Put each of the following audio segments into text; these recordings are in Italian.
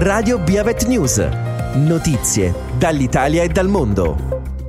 Radio Biavet News. Notizie dall'Italia e dal mondo.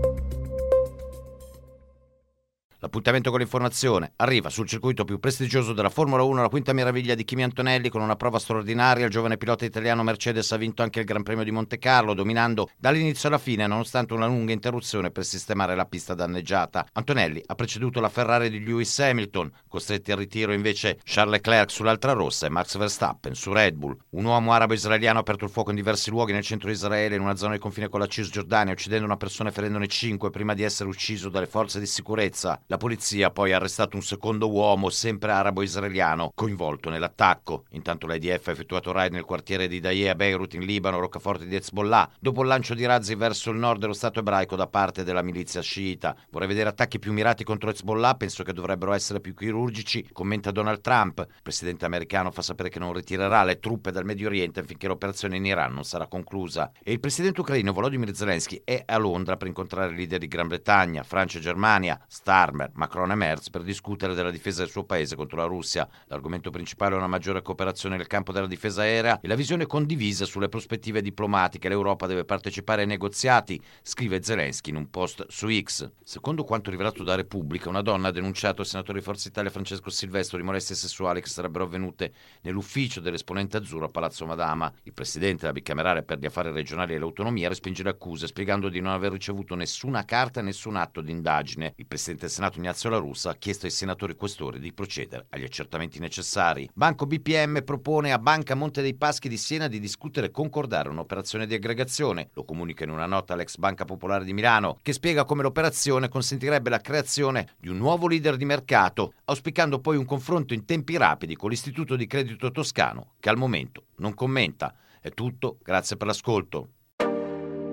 L'appuntamento con l'informazione arriva sul circuito più prestigioso della Formula 1, la quinta meraviglia di Kimi Antonelli. Con una prova straordinaria, il giovane pilota italiano Mercedes ha vinto anche il Gran Premio di Monte Carlo, dominando dall'inizio alla fine nonostante una lunga interruzione per sistemare la pista danneggiata. Antonelli ha preceduto la Ferrari di Lewis Hamilton, costretti al ritiro invece Charles Leclerc sull'altra rossa e Max Verstappen su Red Bull. Un uomo arabo-israeliano ha aperto il fuoco in diversi luoghi nel centro di Israele, in una zona di confine con la Cisgiordania, uccidendo una persona e ferendone 5 prima di essere ucciso dalle forze di sicurezza. La polizia poi ha arrestato un secondo uomo, sempre arabo-israeliano, coinvolto nell'attacco. Intanto l'IDF ha effettuato raid nel quartiere di Dahieh a Beirut in Libano, roccaforte di Hezbollah, dopo il lancio di razzi verso il nord dello Stato ebraico da parte della milizia sciita. Vorrei vedere attacchi più mirati contro Hezbollah, penso che dovrebbero essere più chirurgici, commenta Donald Trump. Il presidente americano fa sapere che non ritirerà le truppe dal Medio Oriente finché l'operazione in Iran non sarà conclusa. E il presidente ucraino Volodymyr Zelensky è a Londra per incontrare i leader di Gran Bretagna, Francia e Germania, Starmer, Macron e Merz, per discutere della difesa del suo paese contro la Russia. L'argomento principale è una maggiore cooperazione nel campo della difesa aerea e la visione condivisa sulle prospettive diplomatiche. L'Europa deve partecipare ai negoziati, scrive Zelensky in un post su X. Secondo quanto rivelato da Repubblica, una donna ha denunciato il senatore di Forza Italia Francesco Silvestro di molestie sessuali che sarebbero avvenute nell'ufficio dell'esponente azzurro a Palazzo Madama. Il presidente della bicamerale per gli affari regionali e l'autonomia respinge le accuse, spiegando di non aver ricevuto nessuna carta e nessun atto di indagine. Il presidente del Senato Ignazio La Russa ha chiesto ai senatori questori di procedere agli accertamenti necessari. Banco BPM propone a Banca Monte dei Paschi di Siena di discutere e concordare un'operazione di aggregazione. Lo comunica in una nota l'ex Banca Popolare di Milano, che spiega come l'operazione consentirebbe la creazione di un nuovo leader di mercato, auspicando poi un confronto in tempi rapidi con l'Istituto di Credito Toscano, che al momento non commenta. È tutto, grazie per l'ascolto.